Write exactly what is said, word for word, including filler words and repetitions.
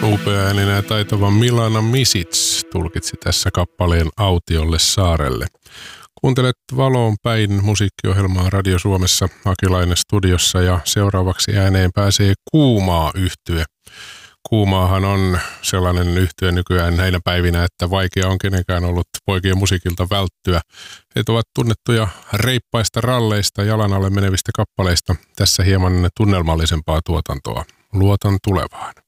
Upeaääninen ja taitava Milana Misic tulkitsi tässä kappaleen Autiolle saarelle. Kuuntelet Valoon päin musiikkiohjelmaa Radio Suomessa, Akilainen studiossa, ja seuraavaksi ääneen pääsee Kuumaa -yhtye. Kuumaahan on sellainen yhtye nykyään näinä päivinä, että vaikea on kenenkään ollut poikien musiikilta välttyä. He ovat tunnettuja reippaista ralleista, jalan alle menevistä kappaleista. Tässä hieman tunnelmallisempaa tuotantoa. Luotan tulevaan.